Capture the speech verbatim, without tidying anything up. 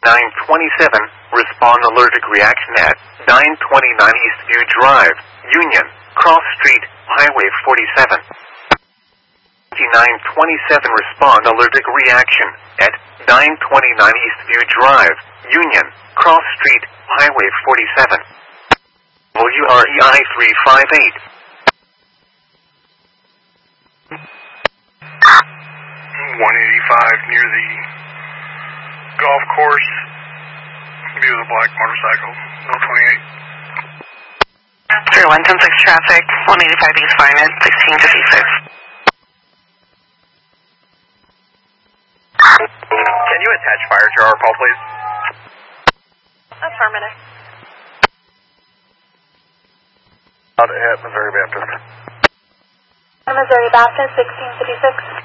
nine twenty-seven, respond allergic reaction at nine twenty-nine Eastview Drive, Union, Cross Street, Highway forty-seven. nine twenty-seven, respond allergic reaction at nine twenty-nine Eastview Drive, Union, Cross Street, Highway forty-seven. W R E I three five eight. one eighty-five near the golf course. View of the black motorcycle. No twenty-eight. zero one ten six traffic. one eighty-five East Vinet, sixteen fifty-six. Can you attach fire to our call, please? Affirmative. Out at Missouri Baptist. Missouri Baptist, sixteen fifty-six.